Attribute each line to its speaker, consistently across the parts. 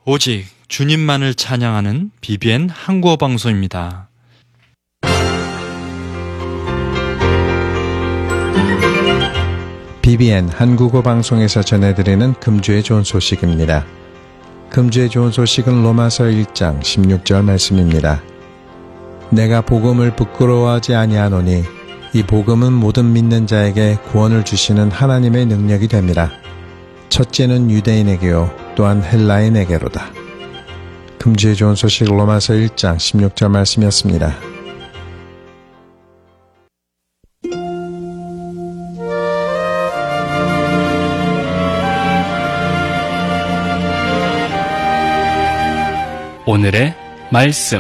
Speaker 1: 오직 주님만을 찬양하는 BBN 한국어 방송입니다.
Speaker 2: BBN 한국어 방송에서 전해드리는 금주의 좋은 소식입니다. 금주의 좋은 소식은 로마서 1장 16절 말씀입니다. 내가 복음을 부끄러워하지 아니하노니 이 복음은 모든 믿는 자에게 구원을 주시는 하나님의 능력이 됩니다. 첫째는 유대인에게요 또한 헬라인에게로다. 금주의 좋은 소식 로마서 1장 16절 말씀이었습니다.
Speaker 3: 오늘의 말씀.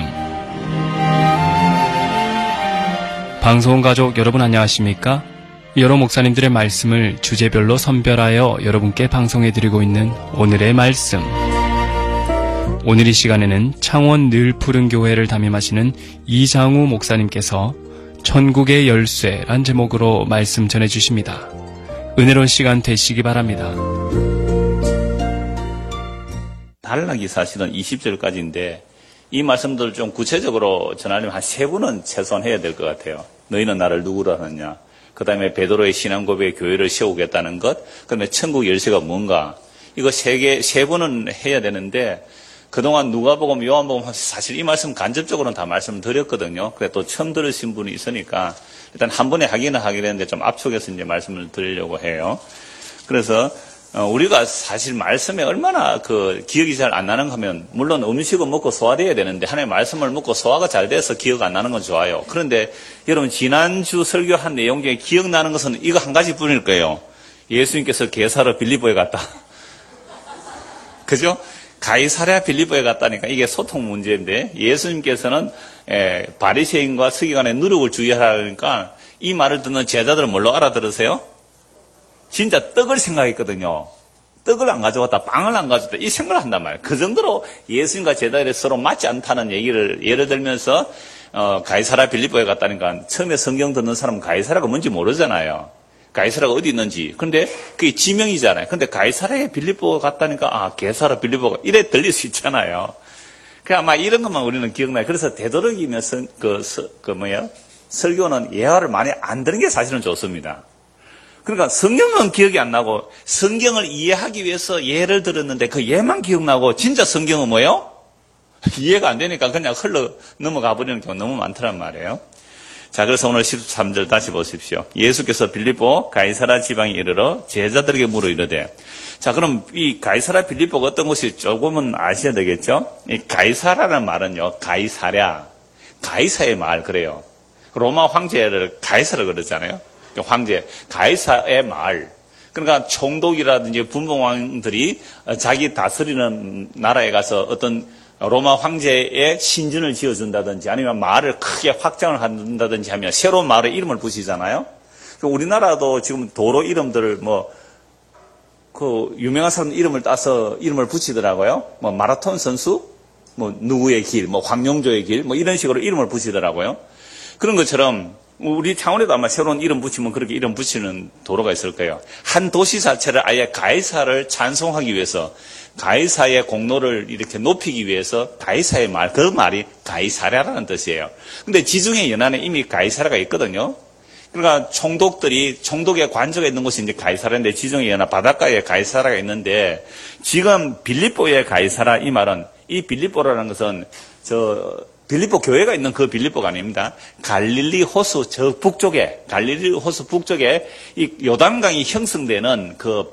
Speaker 3: 방송 가족 여러분 안녕하십니까? 여러 목사님들의 말씀을 주제별로 선별하여 여러분께 방송해드리고 있는 오늘의 말씀. 오늘 이 시간에는 창원 늘 푸른 교회를 담임하시는 이장우 목사님께서 천국의 열쇠란 제목으로 말씀 전해주십니다. 은혜로운 시간 되시기 바랍니다.
Speaker 4: 단락이 사실은 20절까지인데 이 말씀들을 좀 구체적으로 전하려면 한 3분은 최소한 해야 될 것 같아요. 너희는 나를 누구라 하느냐. 그 다음에 베드로의 신앙 고백의 교회를 세우겠다는 것. 그 다음에 천국 열쇠가 뭔가. 이거 3분은 해야 되는데 그동안 누가복음, 요한복음 사실 이 말씀 간접적으로는 다 말씀을 드렸거든요. 그래 또 처음 들으신 분이 있으니까 일단 한 번에 하기는 하게 되는데 좀 압축해서 이제 말씀을 드리려고 해요. 그래서 우리가 사실 말씀에 얼마나 기억이 잘 안 나는가 하면, 물론 음식은 먹고 소화돼야 되는데, 하나님의 말씀을 먹고 소화가 잘 돼서 기억 안 나는 건 좋아요. 그런데 여러분, 지난주 설교한 내용 중에 기억나는 것은 이거 한 가지 뿐일 거예요. 예수님께서 게사르 빌립보에 갔다. 그죠? 가이사랴 빌립보에 갔다니까 이게 소통 문제인데, 예수님께서는 바리새인과 서기관의 누룩을 주의하라니까 이 말을 듣는 제자들은 뭘로 알아들으세요? 진짜 떡을 생각했거든요. 떡을 안 가져왔다, 빵을 안 가져왔다, 이 생각을 한단 말이에요. 그 정도로 예수님과 제자들이 서로 맞지 않다는 얘기를 예를 들면서, 가이사랴 빌립보에 갔다니까 처음에 성경 듣는 사람은 가이사랴가 뭔지 모르잖아요. 가이사랴가 어디 있는지. 근데 그게 지명이잖아요. 근데 가이사랴에 빌립보가 갔다니까, 게사랴 빌립보가 이래 들릴 수 있잖아요. 그 아마 이런 것만 우리는 기억나요. 그래서 되도록이면 설교는 예화를 많이 안 드는 게 사실은 좋습니다. 그러니까 성경은 기억이 안 나고 성경을 이해하기 위해서 예를 들었는데 그 예만 기억나고 진짜 성경은 뭐예요? 이해가 안 되니까 그냥 흘러 넘어가 버리는 경우가 너무 많더란 말이에요. 자, 그래서 오늘 13절 다시 보십시오. 예수께서 빌립보 가이사랴 지방에 이르러 제자들에게 물어 이르되. 자, 그럼 이 가이사랴 빌립보가 어떤 곳이 조금은 아셔야 되겠죠? 이 가이사랴라는 말은요, 가이사의 말 그래요. 로마 황제를 가이사라 그러잖아요. 황제, 가이사의 마을. 그러니까 총독이라든지 분봉왕들이 자기 다스리는 나라에 가서 어떤 로마 황제의 신전을 지어준다든지 아니면 마을을 크게 확장을 한다든지 하면 새로운 마을에 이름을 붙이잖아요. 우리나라도 지금 도로 이름들을 유명한 사람 이름을 따서 이름을 붙이더라고요. 마라톤 선수, 누구의 길, 황룡조의 길, 이런 식으로 이름을 붙이더라고요. 그런 것처럼 우리 창원에도 아마 새로운 이름 붙이면 그렇게 이름 붙이는 도로가 있을 거예요. 한 도시 자체를 아예 가이사를 찬송하기 위해서, 가이사의 공로를 이렇게 높이기 위해서 가이사의 말, 그 말이 가이사랴라는 뜻이에요. 근데 지중해 연안에 이미 가이사랴가 있거든요. 그러니까 총독의 관저가 있는 곳이 이제 가이사랴인데, 지중해 연안 바닷가에 가이사랴가 있는데, 지금 빌립보의 가이사랴 이 말은, 이 빌립보라는 것은 빌립보 교회가 있는 그 빌립보가 아닙니다. 갈릴리 호수 북쪽에 이 요단강이 형성되는 그